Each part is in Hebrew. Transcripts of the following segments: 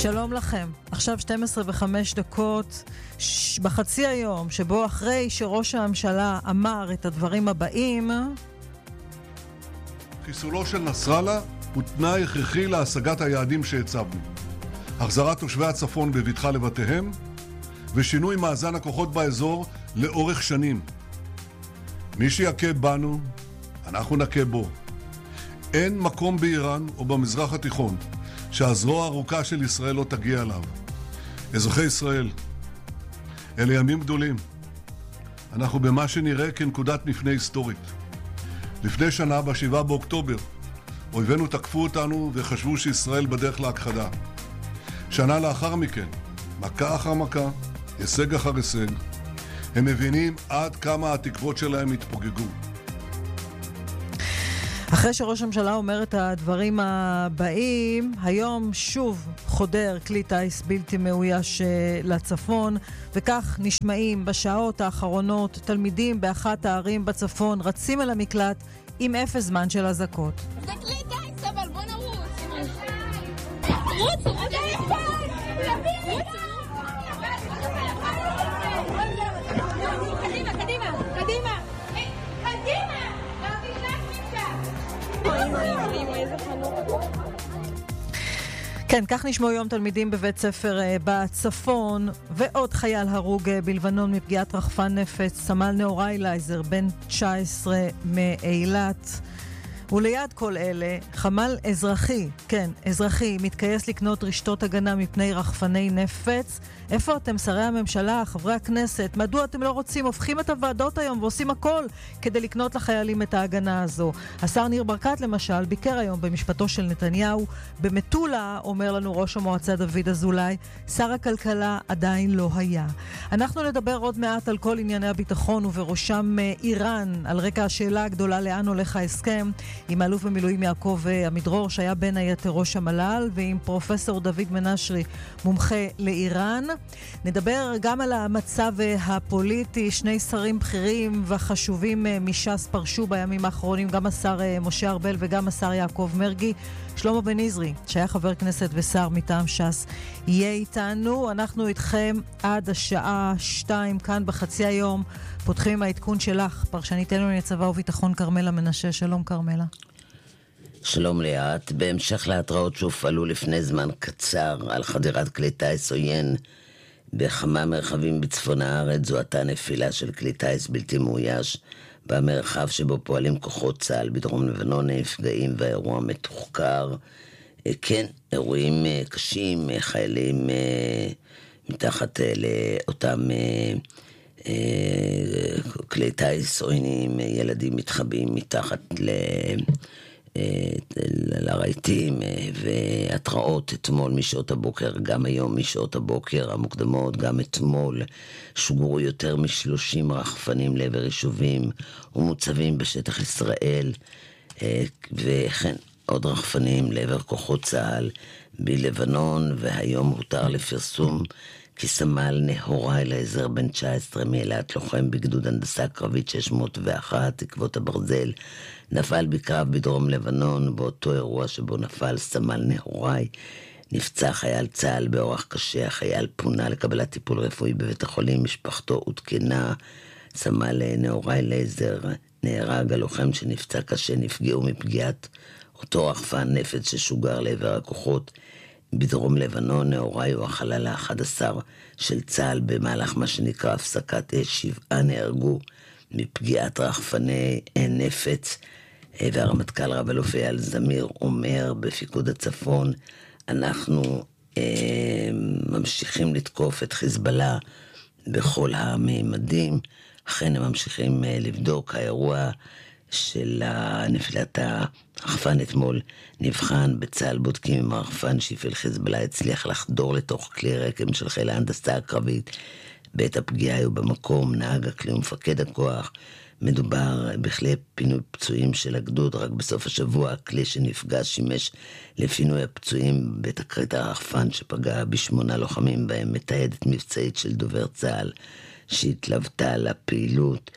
שלום לכם. עכשיו 12:05 בחצי היום שבו אחרי שראש הממשלה אמר את הדברים הבאים: חיסולו של נסראללה הוא תנאי הכרחי להשגת היעדים שהצבנו. החזרת תושבי הצפון בבטחה לבתיהם ושינוי מאזן הכוחות באזור לאורך שנים. מי שיכה בנו, אנחנו נכה בו. אין מקום באיראן או במזרח התיכון שהזרוע הארוכה של ישראל לא תגיע אליו. אזרחי ישראל, אלה ימים גדולים. אנחנו במה שנראה כנקודת מפנה היסטורית. לפני שנה, ב7 באוקטובר, אויבינו תקפו אותנו וחשבו שישראל בדרך להכחדה. שנה לאחר מכן, מכה אחר מכה, הישג אחר הישג, הם מבינים עד כמה התקוות שלהם התפוגגו. אחרי שראש הממשלה אומר את הדברים הבאים, היום שוב חודר כלי טייס בלתי מאויש לצפון, וכך נשמעים בשעות האחרונות תלמידים באחת הערים בצפון רצים אל המקלט עם אפס זמן של אזעקות. זה כלי טייס, אבל בוא נרוץ. רוצו, כן, כך נשמעו היום תלמידים בבית ספר בצפון. ועוד חייל הרוג בלבנון מפגיעת רחפן נפץ, סמל נאורי לייזר, בן 19 מאילת. וליד כל אלה, חמ"ל אזרחי, כן, אזרחי, מתקייס לקנות רשתות הגנה מפני רחפני נפץ. איפה אתם, שרי הממשלה, חברי הכנסת? מדוע אתם לא רוצים, הופכים את הוועדות היום ועושים הכל כדי לקנות לחיילים את ההגנה הזו? השר ניר ברקת למשל ביקר היום במשפטו של נתניהו במטולה, אומר לנו ראש המועצה דוד אזולאי. שר הכלכלה עדיין לא היה. אנחנו נדבר עוד מעט על כל ענייני הביטחון ובראשם איראן, על רקע השאלה הגדולה לאן הולך ההסכם, עם האלוף במילואים יעקב עמידרור שהיה בין היתר ראש המל"ל, ועם פרופסור דוד מנשרי, מומחה לאיראן. נדבר גם על המצב הפוליטי. שני שרים בכירים וחשובים מש"ס פרשו בימים האחרונים, גם השר משה ארבל וגם השר יעקב מרגי. שלמה בן עזרי, שהיה חבר כנסת ושר מטעם ש"ס, יהיה איתנו. אנחנו איתכם עד השעה 2 כאן בחצי היום. פותחים עם העדכון שלך, פרשניתנו לענייני צבא וביטחון כרמלה מנשה. שלום כרמלה. שלום ליאת. בהמשך להתראות שהופעלו לפני זמן קצר על חדירת כלי טייס עוין בכמה מרחבים בצפון הארץ, זוהתה נפילה של כלי טייס בלתי מאויש במרחב שבו פועלים כוחות צה"ל בדרום לבנון. נפגעים והאירוע מתוחקר. כן, אירועים קשים, חיילים מתחת לאותם כלי טייס עוינים, ילדים מתחבאים מתחת לרהיטים, והתראות אתמול משעות הבוקר, גם היום משעות הבוקר המוקדמות, גם אתמול שוגרו יותר מ30 רחפנים לעבר יישובים ומוצבים בשטח ישראל, וכן עוד רחפנים לעבר כוחות צה"ל בלבנון. והיום הותר לפרסום כי סמל נהורי לייזר, בן 19 מאילת, לוחם בגדוד הנדסה קרבית 601 עקבות הברזל, נפל בקרב בדרום לבנון. באותו אירוע שבו נפל סמל נהורי נפצע חייל צה"ל באורח קשה. החייל פונה לקבלת טיפול רפואי בבית החולים, משפחתו עודכנה. סמל נהורי לייזר נהרג. הלוחם שנפצע קשה נפגעו מפגיעת אותו רחפן נפץ ששוגר לעבר הכוחות בדרום לבנון. נהורי הוא החלל ה-11 של צה"ל במהלך מה שנקרא הפסקת אש. 7 נהרגו מפגיעת רחפני נפץ. והרמטכ"ל רב אלוף אייל זמיר אומר בפיקוד הצפון, אנחנו ממשיכים לתקוף את חיזבאללה בכל הממדים. אכן הם ממשיכים לבדוק. האירוע של נפילת הרחפן אתמול נבחן בצה"ל, בודקים אם הרחפן שהפעיל חיזבאללה הצליח לחדור לתוך כלי רקם של חיל ההנדסה הקרבית. בעת הפגיעה היו במקום נהג הכלי ומפקד הכוח. מדובר בכלי פינוי פצועים של הגדוד. רק בסוף השבוע הכלי שנפגע שימש לפינוי הפצועים בתקרית הרחפן שפגע ב8 לוחמים, בהם מתעדת מבצעית של דובר צה"ל שהתלוותה לפעילות.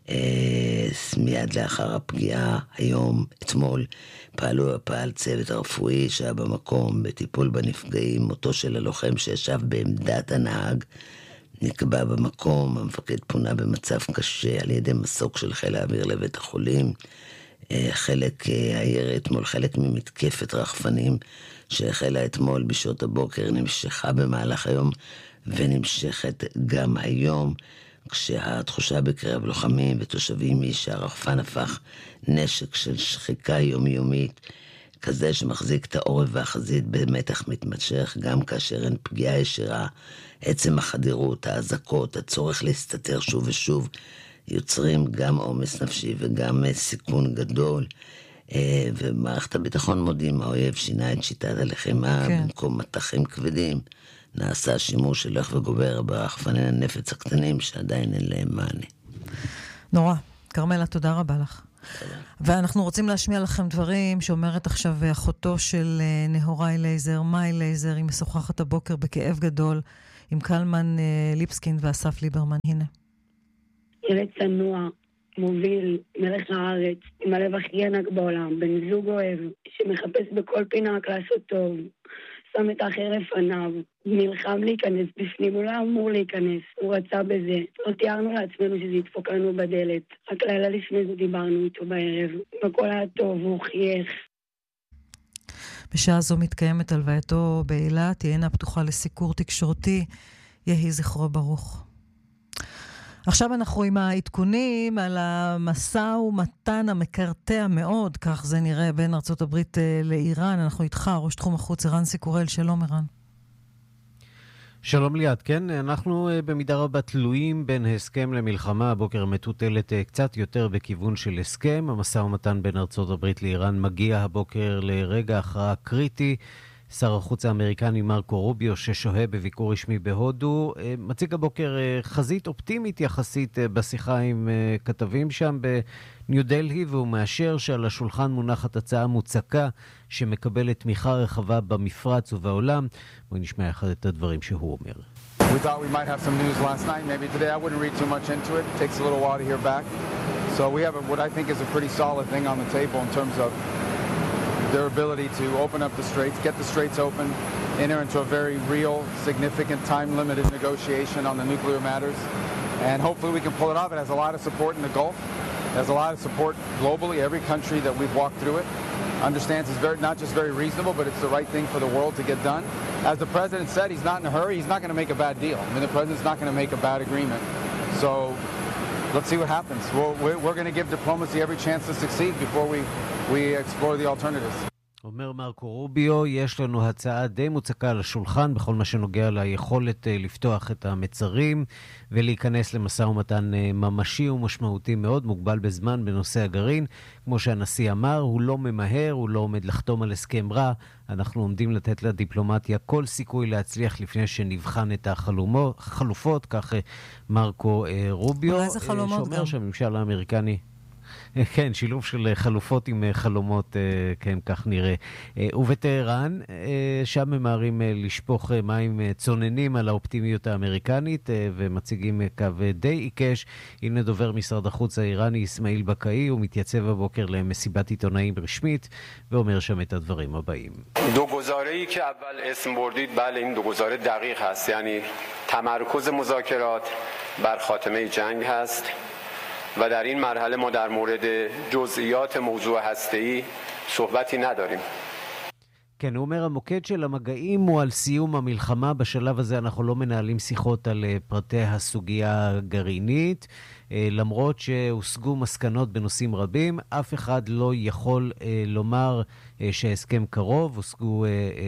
מיד לאחר הפגיעה, אתמול, פעל צוות הרפואי שהיה במקום בטיפול בנפגעים. מותו של הלוחם שישב בעמדת הנהג נקבע במקום. המפקד פונה במצב קשה על ידי מסוק של חיל האוויר לבית החולים. חלק ממתקפת רחפנים שהחלה אתמול בשעות הבוקר נמשכה במהלך היום ונמשכת גם היום, כשהתחושה בקרב לוחמים ותושבים היא שהרחפן הפך נשק של שחיקה יומיומית, כזה שמחזיק את העורף והחזית במתח מתמשך, גם כאשר אין פגיעה ישירה. עצם החדירות, האזעקות, הצורך להסתתר שוב ושוב, יוצרים גם עומס נפשי וגם סיכון גדול. ומערכת הביטחון מודים, האויב שינה את שיטת הלחימה, במקום מטחים כבדים. נעשה שימוש הולך וגובר ברחפני הנפץ הקטנים שעדיין אין להם מענה. נורא. קרמלה, תודה רבה לך. ואנחנו רוצים להשמיע לכם דברים שאומרת עכשיו אחותו של נהוראי לייזר, מאי לייזר. היא משוחחת הבוקר בכאב גדול עם קלמן ליבסקין ואסף ליברמן. הנה. ילד צנוע, מוביל, מלך הארץ, עם הלב הכי ענק בעולם, בן זוג אוהב, שמחפש בכל פינה רק לעשות טוב, שם את האחר לפניו, נלחם להיכנס בפנים, הוא לא אמור להיכנס, הוא רצה בזה. לא תיארנו לעצמנו שזה ידפוק לנו בדלת, רק לילה לפני זה דיברנו איתו בערב, והכל היה טוב, הוא חייך. בשעה זו מתקיימת הלווייתו באילת, תהיינה פתוחה לסיקור תקשורתי, יהי זכרו ברוך. עכשיו אנחנו עם העדכונים על המשא ומתן המקרטע מאוד, כך זה נראה, בין ארצות הברית לאיראן. אנחנו איתך, ראש תחום החוץ, ערן סיקורל. שלום ערן. שלום ליאת, כן, אנחנו במידה רבה תלויים בין הסכם למלחמה. הבוקר מטוטלת קצת יותר בכיוון של הסכם. המשא ומתן בין ארצות הברית לאיראן מגיע הבוקר לרגע הכרעה קריטי. שר החוץ האמריקני מרקו רוביו, ששוהה בביקור רשמי בהודו, מציג הבוקר חזית אופטימית יחסית בשיחה עם כתבים שם בניו דלהי, והוא מאשר שעל השולחן מונחת הצעה מוצקה שמקבלת תמיכה רחבה במפרץ ובעולם. בואי נשמע אחד את הדברים שהוא אומר. We thought we might have some news last night. Maybe today I wouldn't read too much into it. It takes a little while to hear back. So we have what I think is a pretty solid thing on the table in terms of their ability to open up the straits, get the straits open, enter into a very real, significant, time-limited negotiation on the nuclear matters. And hopefully we can pull it off. It has a lot of support in the Gulf. It has a lot of support globally. Every country that we've walked through it understands it's not just very reasonable, but it's the right thing for the world to get done. As the president said, he's not in a hurry. He's not going to make a bad deal. I mean, the president's not going to make a bad agreement. So let's see what happens. We're going to give diplomacy every chance to succeed before we explore the alternatives. אומר מרקו רוביו, יש לנו הצעה די מוצקה על השולחן בכל מה שנוגע ליכולת לפתוח את המצרים ולהיכנס למשא ומתן ממשי ומשמעותי מאוד, מוגבל בזמן בנושא הגרעין. כמו שהנשיא אמר, הוא לא ממהר, הוא לא עומד לחתום על הסכם רע. אנחנו עומדים לתת לדיפלומטיה כל סיכוי להצליח לפני שנבחן את החלופות, כך מרקו רוביו. אולי זה חלומות שאומר גם. שהממשל האמריקני כן, שילוב של חלופות עם חלומות, כן, כך נראה. ובטהרן, שם ממהרים לשפוך מים צוננים על האופטימיות האמריקנית, ומציגים קו די עיקש. הנה דובר משרד החוץ האיראני, אסמאעיל בקאי, הוא מתייצב הבוקר למסיבת עיתונאים רשמית, ואומר שם את הדברים הבאים. دو گزاره‌ای که اول اسم بردید بله این دو گزاره دقیق هست، یعنی تمرکز مذاکرات بر خاتمه جنگ هست و در این مرحله ما در مورد جزئیات موضوع هسته‌ای صحبتی نداریم. כן, הוא אומר, המוקד של המגעים הוא על סיום המלחמה. בשלב הזה אנחנו לא מנהלים שיחות על פרטי הסוגיה הגרעינית. למרות שהושגו מסקנות בנושאים רבים, אף אחד לא יכול לומר שההסכם קרוב, הושגו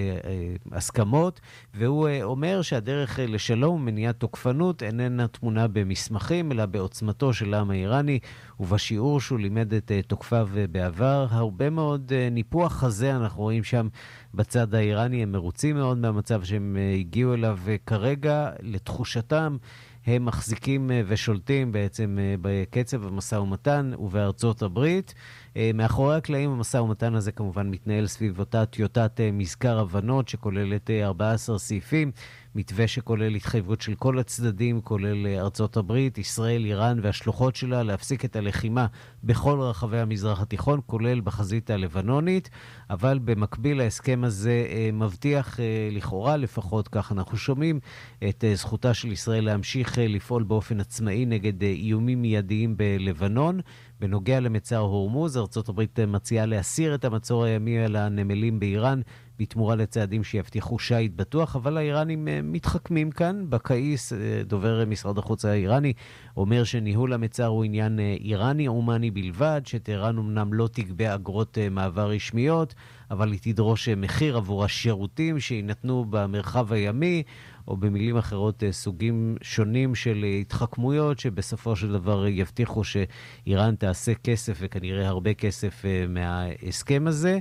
הסכמות, והוא אומר שהדרך לשלום ומניעת תוקפנות איננה תמונה במסמכים, אלא בעוצמתו של העם האיראני, ובשיעור שהוא לימד את תוקפיו בעבר. הרבה מאוד ניפוח חזה אנחנו רואים שם בצד האיראני, הם מרוצים מאוד מהמצב שהם הגיעו אליו, וכרגע לתחושתם הם מחזיקים ושולטים בעצם בקצב המשא ומתן ובארצות הברית. מאחורי הקלעים המשא ומתן הזה כמובן מתנהל סביב אותה טיוטת מזכר הבנות שכוללת 14 סעיפים, מתווה שכולל התחייבות של כל הצדדים, כולל ארצות הברית, ישראל, איראן והשלוחות שלה להפסיק את הלחימה בכל רחבי המזרח התיכון, כולל בחזית הלבנונית, אבל במקביל ההסכם הזה מבטיח לכאורה, לפחות כך אנחנו שומעים, את זכותה של ישראל להמשיך לפעול באופן עצמאי נגד איומים מיידיים בלבנון. בנוגע למצר הורמוז, ארצות הברית מציעה להסיר את המצור הימי על הנמלים באיראן, בתמורה לצעדים שיבטיחו שייט בטוח, אבל האיראנים מתחכמים כאן. בקאיס, דובר משרד החוץ האיראני, אומר שניהול המצר הוא עניין איראני-אומני בלבד, שטהרן אמנם לא תגבה אגרות מעבר רשמיות, אבל היא תדרוש מחיר עבור השירותים שיינתנו במרחב הימי, או במילים אחרות סוגים שונים של התחכמויות, שבסופו של דבר יבטיחו שאיראן תעשה כסף, וכנראה הרבה כסף מההסכם הזה.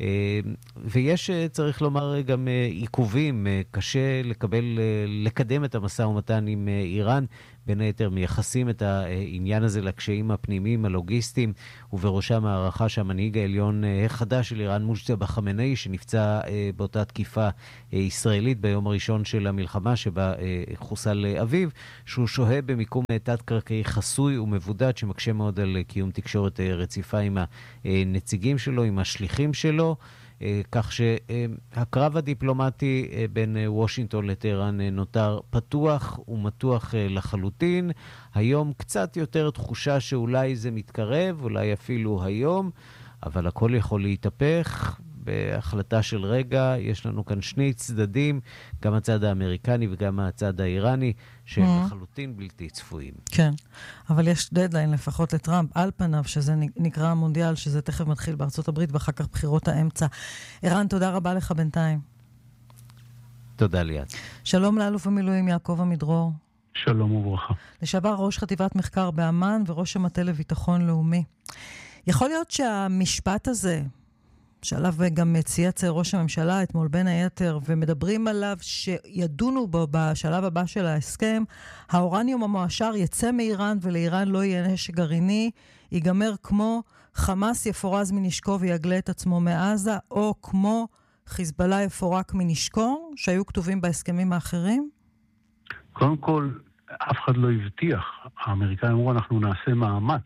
ויש, צריך לומר, גם עיכובים. קשה לקדם את המשא ומתן עם איראן, בין היתר מייחסים את העניין הזה לקשיים הפנימיים הלוגיסטיים, ובראשם הערכה שהמנהיג העליון החדש של איראן, מוג'תבא חמינאי, שנפצע באותה תקיפה ישראלית ביום הראשון של המלחמה שבה חוסל אביו, שהוא שוהה במיקום תת-קרקעי חסוי ומבודד שמקשה מאוד על קיום תקשורת רציפה עם הנציגים שלו, עם השליחים שלו, כך שהקרב הדיפלומטי בין וושינגטון לטהרן נותר פתוח ומתוח לחלוטין. היום קצת יותר תחושה שאולי זה מתקרב, אולי אפילו היום, אבל הכל יכול להתהפך בהחלטה של רגע. יש לנו כאן שני צדדים, גם הצד האמריקני וגם הצד האיראני, שהם לחלוטין בלתי צפויים. כן, אבל יש דדליין לפחות לטראמפ, על פניו, שזה נקרא המונדיאל, שזה תכף מתחיל בארצות הברית, ואחר כך בחירות האמצע. ערן, תודה רבה לך בינתיים. תודה ליאת. שלום לאלוף המילואים יעקב עמידרור. שלום וברכה. לשעבר ראש חטיבת מחקר באמן וראש המטה לביטחון לאומי. יכול להיות שהמשפט הזה, שעליו גם צייץ ראש הממשלה אתמול בין היתר, ומדברים עליו שידונו בו בשלב הבא של ההסכם, האורניום המועשר יצא מאיראן ולאיראן לא יהיה נשק גרעיני, ייגמר כמו חמאס יפורז מנשקו ויגלה את עצמו מעזה, או כמו חיזבאללה יפורק מנשקו, שהיו כתובים בהסכמים האחרים? קודם כל, אף אחד לא הבטיח. האמריקאים אמרו, אנחנו נעשה מאמץ.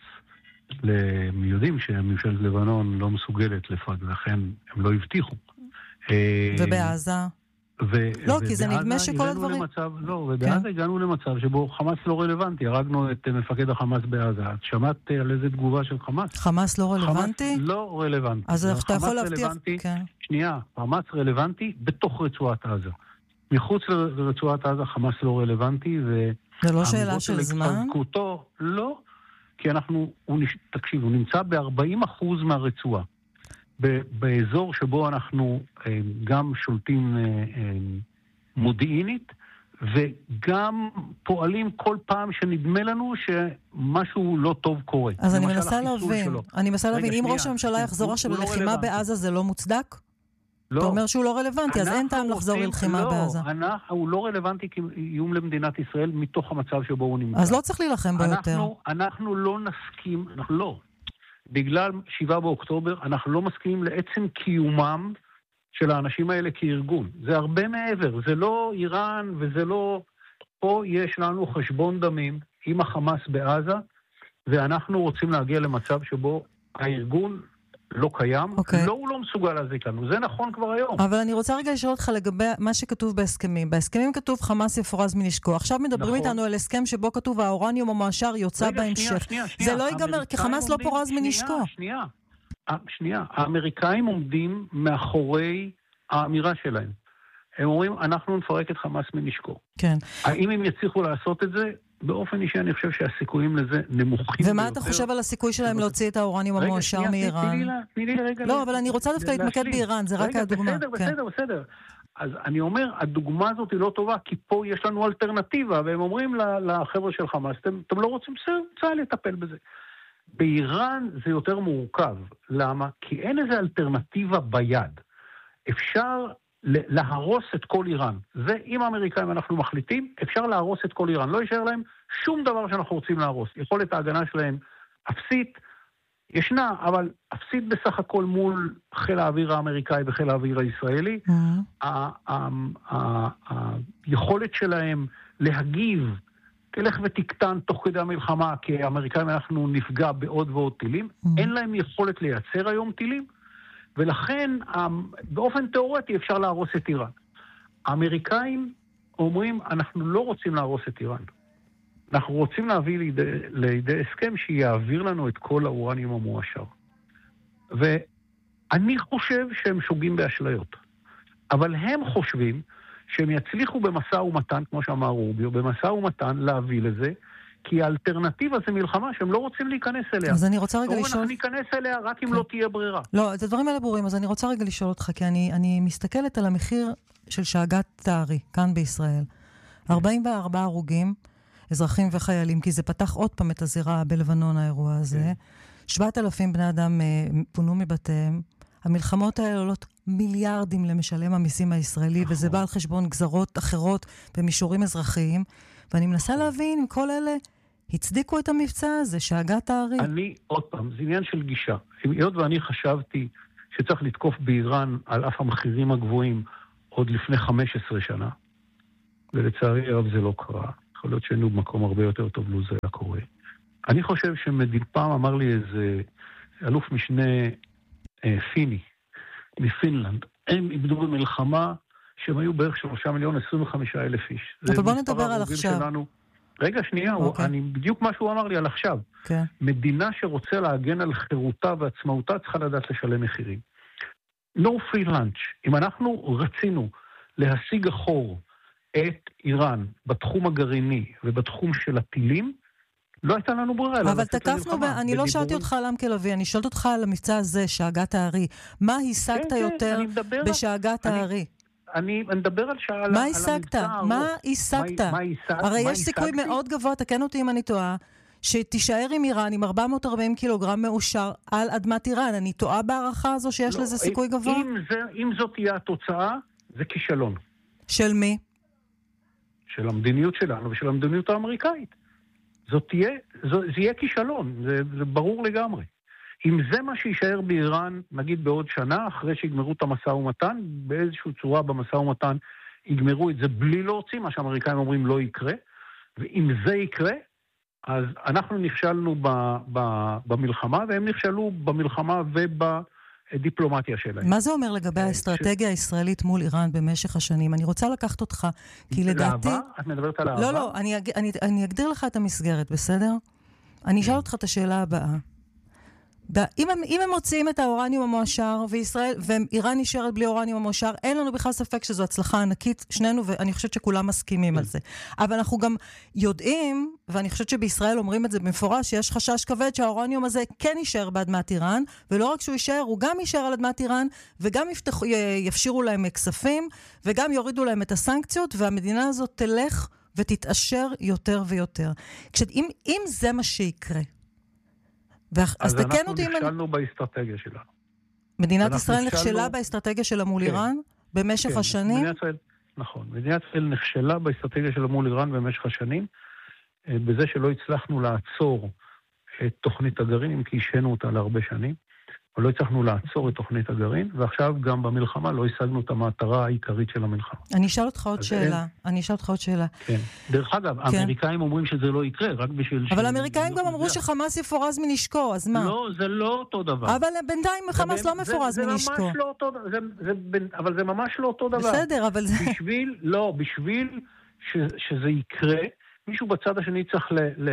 יודעים שממשלת לבנון לא מסוגלת לפעול, ולכן הם לא הבטיחו. ובעזה? לא, כי זה נדמה שכל הדברים... ובעזה הגענו למצב שבו חמאס לא רלוונטי. הרגנו את מפקד החמאס בעזה. את שמעת על איזה תגובה של חמאס? חמאס לא רלוונטי? חמאס לא רלוונטי. אז אתה יכול להבטיח... שנייה, חמאס רלוונטי בתוך רצועת עזה. מחוץ לרצועת עזה חמאס לא רלוונטי, זה לא שאלה של זמן? לא. כי תקשיב, הוא נמצא ב-40% מהרצועה. באזור שבו אנחנו גם שולטים מודיעינית, וגם פועלים כל פעם שנדמה לנו שמשהו לא טוב קורה. אז אני מנסה להבין, אם ראש הממשלה יחזור עכשיו ללחימה בעזה, זה לא מוצדק? לא. אתה אומר שהוא לא רלוונטי, אז אין טעם לחזור ללחימה בעזה. הוא לא רלוונטי כאיום למדינת ישראל מתוך המצב שבו הוא נמצא. אז לא צריך להילחם בו יותר. אנחנו לא נסכים, בגלל 7 באוקטובר, אנחנו לא מסכימים לעצם קיומם של האנשים האלה כארגון. זה הרבה מעבר, זה לא איראן וזה לא... פה יש לנו חשבון דמים עם החמאס בעזה, ואנחנו רוצים להגיע למצב שבו הארגון... לא קיים, הוא לא מסוגל להזיק לנו. זה נכון כבר היום. אבל אני רוצה רגע לשאול אותך לגבי מה שכתוב בהסכמים. בהסכמים כתוב חמאס יפורז מנשקו. עכשיו מדברים איתנו על הסכם שבו כתוב האורניום המועשר יוצא בהמשך. זה לא ייגמר, כי חמאס לא פורז מנשקו. שנייה. האמריקאים עומדים מאחורי האמירה שלהם. הם אומרים, אנחנו נפרק את חמאס מנשקו. כן. האם הם יצליחו לעשות את זה? באופן אישי אני חושב שהסיכויים לזה נמוכים. ומה אתה חושב על הסיכוי שלהם להוציא את האורניום המועשר מאיראן? לא, אבל אני רוצה דווקא להתמקד באיראן, זה רק הדוגמה. בסדר. אז אני אומר, הדוגמה הזאת היא לא טובה, כי פה יש לנו אלטרנטיבה, והם אומרים לחבר'ה של חמאס, אתם לא רוצים צה"ל לטפל בזה. באיראן זה יותר מורכב. למה? כי אין איזו אלטרנטיבה ביד. אפשר להרוס את כל איראן. זה, אם האמריקאים אנחנו מחליטים, אפשר להרוס את כל איראן. לא יישאר להם שום דבר שאנחנו רוצים להרוס. יכולת ההגנה שלהם אפסית, ישנה, אבל אפסית בסך הכל מול חיל האוויר האמריקאי וחיל האוויר הישראלי. היכולת שלהם להגיב תלך ותקטן תוך כדי המלחמה, כי האמריקאים אנחנו נפגע בעוד ועוד טילים. אין להם יכולת לייצר היום טילים, ולכן באופן תיאורטי אפשר להרוס את איראן. האמריקאים אומרים, אנחנו לא רוצים להרוס את איראן. אנחנו רוצים להביא לידי הסכם שיעביר לנו את כל האורניום המועשר. ואני חושב שהם שוגים באשליות. אבל הם חושבים שהם יצליחו במשא ומתן, כמו שאמר רוביו, במשא ומתן להביא לזה, כי האלטרנטיבה זה מלחמה שהם לא רוצים להיכנס אליה. אז אני רוצה רגע לשאול... אנחנו ניכנס אליה רק אם לא תהיה ברירה. לא, את הדברים האלה ברורים, אז אני רוצה רגע לשאול אותך, כי אני מסתכלת על המחיר של שאגת תארי, כאן בישראל. 44 הרוגים, אזרחים וחיילים, כי זה פתח עוד פעם את הזירה בלבנון, האירוע הזה. 7,000 בני אדם פונו מבתיהם. המלחמות האלה עולות מיליארדים למשלם המיסים הישראלי, וזה בא על חשבון גזרות אחרות במישורים אזרחיים. ואני מנסה להבין אם כל אלה הצדיקו את המבצע הזה, שאגת תארי. אני, עוד פעם, זה עניין של גישה. היות ואני חשבתי שצריך לתקוף באיראן על אף המחירים הגבוהים עוד לפני 15 שנה, ולצערי הרב זה לא קרה. יכול להיות שהיינו במקום הרבה יותר טוב לו זה היה קורה. אני חושב פעם אמר לי איזה אלוף משנה פיני מפינלנד, הם איבדו במלחמה שהם היו בערך 3,025,000 איש. אבל בוא נדבר על עכשיו. שלנו. רגע, שנייה, אני בדיוק מה שהוא אמר לי על עכשיו. מדינה שרוצה להגן על חירותה ועצמאותה צריכה לדעת לשלם מחירים. No free lunch. אם אנחנו רצינו להשיג אחור את איראן בתחום הגרעיני ובתחום של הטילים, לא הייתה לנו ברירה. אבל תקפנו, אני לא שאלתי אותך על עם-כלבי, אני שואלת אותך על המבצע הזה, שאגת תארי. מה השגת יותר בשאגת תארי? אני מדבר על המבצע. מה השגת? מה השגת? הרי יש סיכוי מאוד גבוה, תקן אותי אם אני טועה, שתישאר עם איראן עם 440 קילוגרם מאושר על אדמת איראן. אני טועה בהערכה הזו שיש לזה סיכוי גבוה? אם זאת תהיה התוצאה, זה כישלון. של מי? של המדיניות שלנו ושל המדיניות האמריקאית. זה יהיה כישלון, זה ברור לגמרי. אם זה מה שישאר באיראן, נגיד בעוד שנה, אחרי שיגמרו את המשא ומתן, באיזושהי צורה במשא ומתן יגמרו את זה בלי להוציא, מה שהאמריקאים אומרים לא יקרה, ואם זה יקרה, אז אנחנו נכשלנו במלחמה, והם נכשלו במלחמה ובדיפלומטיה שלהם. מה זה אומר לגבי האסטרטגיה הישראלית מול איראן במשך השנים? אני רוצה לקחת אותך, כי לדעתי... לאהבה? את מדברת על אהבה? לא, אני אגדיר לך את המסגרת, בסדר? אני אשאל אותך את השאלה הבאה. אם הם מוציאים את האורניום המועשר ואיראן נשארת בלי אורניום המועשר, אין לנו בכלל ספק שזו הצלחה ענקית, שנינו, ואני חושבת שכולם מסכימים על זה. אבל אנחנו גם יודעים, ואני חושבת שבישראל אומרים את זה במפורש, שיש חשש כבד שהאורניום הזה כן יישאר באדמת איראן, ולא רק שהוא יישאר, הוא גם יישאר על אדמת איראן, וגם יפשירו להם כספים, וגם יורידו להם את הסנקציות, והמדינה הזאת תלך ותתאשר יותר ויותר. אם זה מה שיקרה, אז אנחנו נכשלנו באסטרטגיה שלנו. מדינת ישראל נכשלה באסטרטגיה שלה מול איראן במשך השנים? נכון. מדינת ישראל נכשלה באסטרטגיה שלה מול איראן במשך השנים, בזה שלא הצלחנו לעצור את תוכנית הגרעין, כי השענו אותה להרבה שנים, אבל לא הצלחנו לעצור את תוכנית הגרעין, ועכשיו גם במלחמה לא השגנו את המטרה העיקרית של המלחמה. אני אשאל אותך עוד שאלה. כן. דרך אגב, האמריקאים אומרים שזה לא יקרה, רק בשביל... אבל האמריקאים גם אמרו שחמאס יפורז מנשקו, אז מה? לא, זה לא אותו דבר. אבל בינתיים חמאס לא מפורז מנשקו. אבל זה ממש לא אותו דבר. בסדר, אבל זה... בשביל שזה יקרה, מישהו בצד השני צריך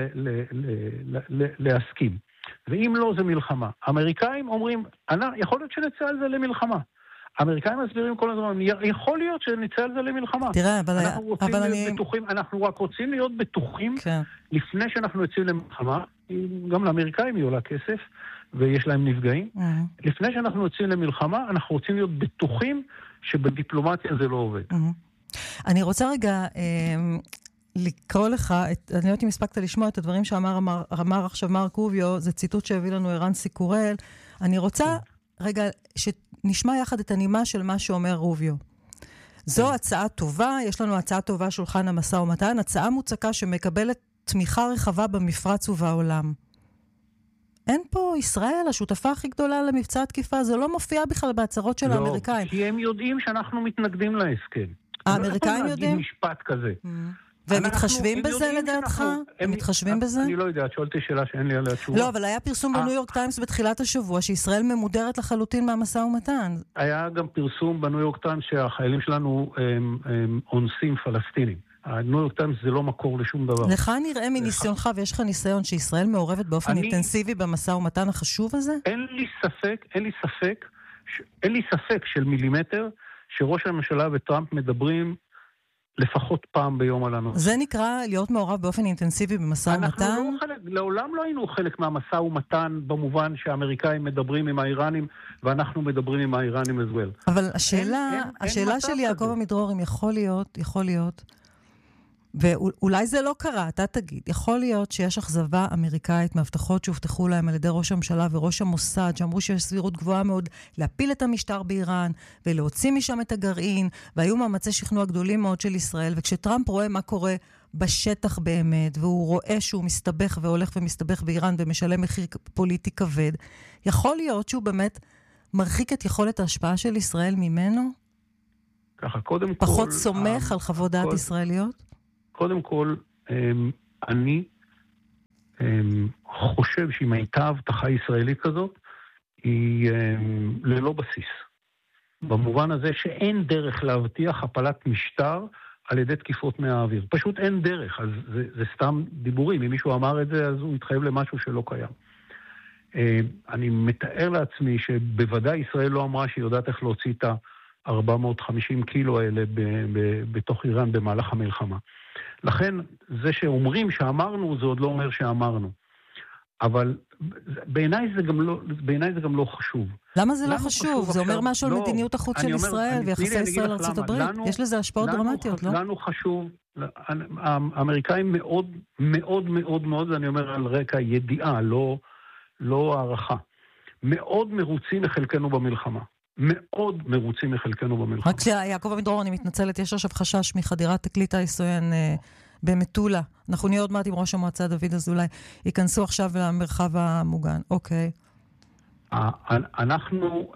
להסכים. ואם לא, זה מלחמה. האמריקאים אומרים, יכול להיות שנצא על זה למלחמה. האמריקאים מסבירים כל הזמן, יכול להיות שנצא על זה למלחמה. תראה, אנחנו רק רוצים להיות בטוחים, לפני שאנחנו יוצאים למלחמה, גם לאמריקאים היא עולה כסף, ויש להם נפגעים. לפני שאנחנו יוצאים למלחמה, אנחנו רוצים להיות בטוחים שבדיפלומטיה זה לא עובד. אני רוצה רגע... לקרוא לך, אני לא יודעת אם הספקת לשמוע את הדברים שאמר עכשיו מרק רוביו, זה ציטוט שהביא לנו ערן סיקורל. אני רוצה רגע שנשמע יחד את הנימה של מה שאומר רוביו. זו הצעה טובה, יש לנו הצעה טובה שולחן המשא ומתן, הצעה מוצקה שמקבלת תמיכה רחבה במפרץ ובעולם. אין פה ישראל, השותפה הכי גדולה למבצע התקיפה, זה לא מופיע בכלל בהצהרות של האמריקאים. לא, כי הם יודעים שאנחנו מתנגדים להסכם. האמריקאים יודעים? משפט כזה. והם מתחשבים בזה לדעתך? הם מתחשבים בזה? אני לא יודע, את שואלת שאלה שאין לי עליה תשובה. לא, אבל היה פרסום בניו יורק טיימס בתחילת השבוע, שישראל ממודרת לחלוטין מהמשא ומתן. היה גם פרסום בניו יורק טיימס שהחיילים שלנו אונסים פלסטינים. הניו יורק טיימס זה לא מקור לשום דבר. לך נראה מניסיונך, ויש לך ניסיון שישראל מעורבת באופן אינטנסיבי במשא ומתן החשוב הזה? אין לי ספק של מילימטר שראש הממשלה וטראמפ מדברים לפחות פעם ביום על הנושא. זה נקרא להיות מעורב באופן אינטנסיבי במשא ומתן? אנחנו לעולם לא היינו חלק מהמשא ומתן במובן שהאמריקאים מדברים עם האיראנים ואנחנו מדברים עם האיראנים as well. אבל השאלה שלי, יעקב עמידרור, אם יכול להיות, ואולי זה לא קרה, אתה תגיד, יכול להיות שיש אכזבה אמריקאית מהבטחות שהובטחו להם על ידי ראש הממשלה וראש המוסד, שאמרו שיש סבירות גבוהה מאוד להפיל את המשטר באיראן ולהוציא משם את הגרעין, והיו מאמצי שכנוע גדולים מאוד של ישראל, וכשטראמפ רואה מה קורה בשטח באמת, והוא רואה שהוא מסתבך והולך ומסתבך באיראן ומשלם מחיר פוליטי כבד, יכול להיות שהוא באמת מרחיק את יכולת ההשפעה של ישראל ממנו? ככה, קודם כל... פחות סומך על חוות דעת ישראליות? קודם כל, אני חושב שאם הייתה הבטחה ישראלית כזאת, היא ללא בסיס. במובן הזה שאין דרך להבטיח הפלת משטר על ידי תקיפות מהאוויר. פשוט אין דרך, אז זה סתם דיבורים. אם מישהו אמר את זה, אז הוא יתחייב למשהו שלא קיים. אני מתאר לעצמי שבוודאי ישראל לא אמרה שהיא יודעת איך להוציא את ה-450 קילו האלה בתוך איראן במהלך המלחמה. לכן, זה שאומרים שאמרנו, זה עוד לא אומר שאמרנו. אבל בעיניי זה גם לא חשוב. למה זה לא חשוב? זה אומר משהו על מדיניות החוץ של ישראל ויחסי ישראל לארצות הברית. יש לזה השפעות דרמטיות, לא? לנו חשוב, האמריקאים מאוד מאוד מאוד מאוד, אני אומר על רקע ידיעה, לא הערכה. מאוד מרוצים לחלקנו במלחמה. מאוד מרוצים לחלקנו במלחמה. רק יעקב עמידרור, אני מתנצלת, יש עכשיו חשש מחדירת תקליט היסויין במטולה. אנחנו נהיה עוד מעט עם ראש המועצה דוד אזולאי. ייכנסו עכשיו למרחב המוגן. אוקיי. אנחנו,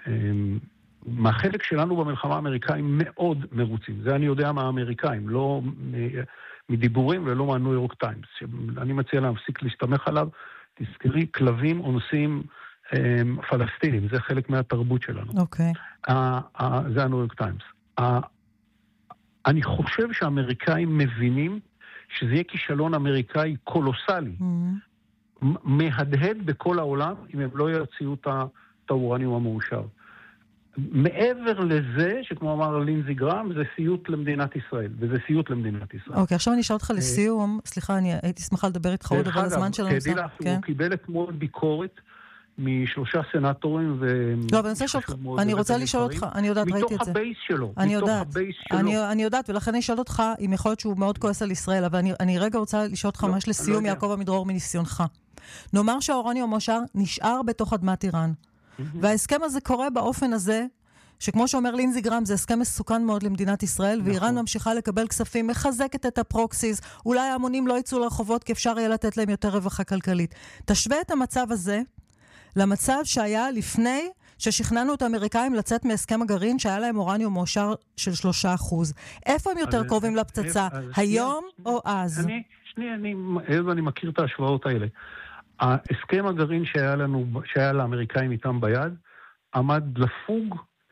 מהחלק שלנו במלחמה האמריקאים מאוד מרוצים. זה אני יודע מהאמריקאים, לא מדיבורים ולא מהניו יורק טיימס. אני מציע להפסיק להסתמך עליו. תזכרי, כלבים אונסים פלסטינים, זה חלק מהתרבות שלנו. אוקיי. זה הניו יורק טיימס. אני חושב שהאמריקאים מבינים שזה יהיה כישלון אמריקאי קולוסלי, מהדהד בכל העולם, אם הם לא יוציאו את האורניום המאושר. מעבר לזה, שכמו אמר לינזי גרם, זה סיוט למדינת ישראל, וזה סיוט למדינת ישראל. אוקיי, עכשיו אני אשאל אותך לסיום, סליחה, אני הייתי שמחה לדבר איתך עוד, אבל הזמן שלנו... הוא קיבל אתמול ביקורת משלושה סנטורים לא, אבל אני רוצה לשאול אותך, אני יודעת, ראיתי את זה. מתוך הבייס שלו. אני יודעת, ולכן אני אשאל אותך, אם יכול להיות שהוא מאוד כועס על ישראל, אבל אני רגע רוצה לשאול אותך ממש לסיום, יעקב עמידרור, מניסיונך. נאמר שהאורניום המאושר נשאר בתוך אדמת איראן, וההסכם הזה קורה באופן הזה, שכמו שאומר לינזי גרם, זה הסכם מסוכן מאוד למדינת ישראל, ואיראן ממשיכה לקבל כספים, מחזקת את הפרוקסיס, אולי ההמונים לא יצאו לרחובות, כי אפשר יהיה לתת להם יותר רווחה כלכלית. תשווה את המצב הזה למצב שהיה לפני ששכנענו את האמריקאים לצאת מהסכם הגרעין, שהיה להם אורניום מאושר של 3%. איפה הם יותר קרובים לפצצה? היום או אז? אני מכיר את ההשוואות האלה. ההסכם הגרעין שהיה לאמריקאים איתם ביד, עמד לפוג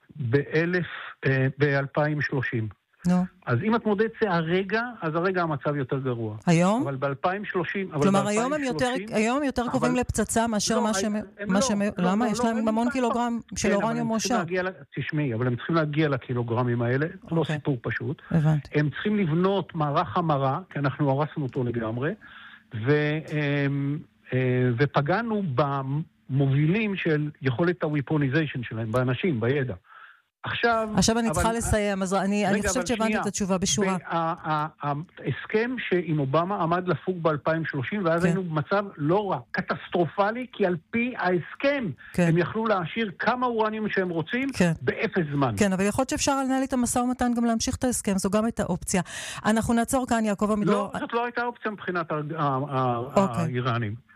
ב-2030. אז אם את מודדת זה הרגע, אז הרגע המצב יותר גרוע. היום? אבל ב-2030... כלומר, היום הם יותר קרובים לפצצה מאשר מה שהם... למה? יש להם המון קילוגרם של אורניום מאושר. תשמעי, אבל הם צריכים להגיע לקילוגרמים האלה, לא סיפור פשוט. הם צריכים לבנות מערך המרה, כי אנחנו הרסנו אותו לגמרי, ופגענו במובילים של יכולת הוויפוניזיישן שלהם, באנשים, בידע. עכשיו אני צריכה לסיים, אז אני חושבת שהבנתי את התשובה בשורה. ההסכם שעם אובמה עמד לפוג ב-2030, ואז היינו במצב לא רע, קטסטרופלי, כי על פי ההסכם הם יכלו להשאיר כמה אורניום שהם רוצים באפס זמן. כן, אבל יכול להיות שאפשר לנהל את המשא ומתן גם להמשיך את ההסכם, זו גם הייתה אופציה. אנחנו נעצור כאן, יעקב עמידרור. לא, זאת לא הייתה אופציה מבחינת האיראנים.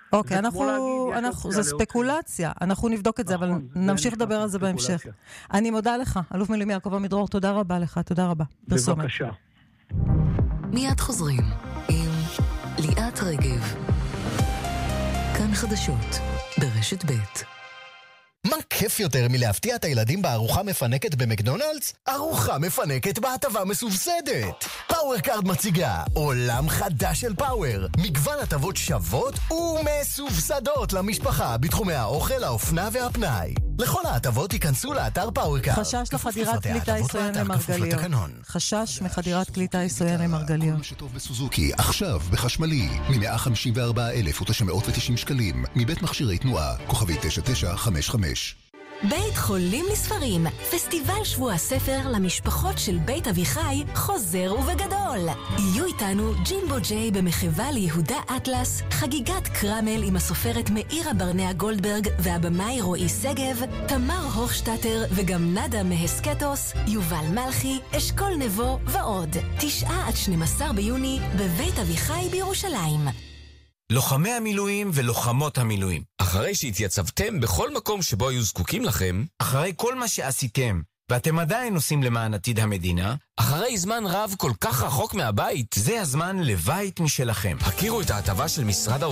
אוקיי, זה ספקולציה, אנחנו נבדוק את זה, אבל נמשיך לדבר על זה בהמשך. אני מודה לך, אלוף מילואים יעקב עמידרור, תודה רבה לך, תודה רבה. בבקשה. מיד חוזרים עם ליאת רגב. כאן חדשות ברשת ב'. מה כיף יותר מלהפתיע את הילדים בארוחה מפנקת במקדונלדס? ארוחה מפנקת בהטבה מסובסדת. פאוור קארד מציגה עולם חדש של פאוור. מגוון הטבות שוות ומסובסדות למשפחה בתחומי האוכל, האופנה והפנאי. לכל ההטבות ייכנסו לאתר פאוור קארד. חשש לחדירת כלי טיס עוין למרגליות. חשש מחדירת כלי טיס עוין למרגליות. כל שטוב בסוזוקי, עכשיו בחשמלי, מ-154,990 שקלים, מבית מכשירי תנועה, כוכבי 9955. בית חולים לספרים, פסטיבל שבוע הספר למשפחות של בית אביחי חוזר ובגדול. יהיו איתנו ג'ימבו ג'יי במחווה ליהודה אטלס, חגיגת קרמל עם הסופרת מאירה ברנע גולדברג והבמאי רועי סגב, תמר הוכשטטר וגם נדה מהסקטוס, יובל מלכי, אשכול נבו ועוד. 9 עד 12 ביוני בבית אביחי בירושלים. לוחמי המילואים ולוחמות המילואים, אחרי שהתייצבתם בכל מקום שבו היו זקוקים לכם, אחרי כל מה שעשיתם, ואתם עדיין עושים למען עתיד המדינה, אחרי זמן רב כל כך רחוק מהבית, זה הזמן לבית משלכם. הכירו את ההטבה של משרד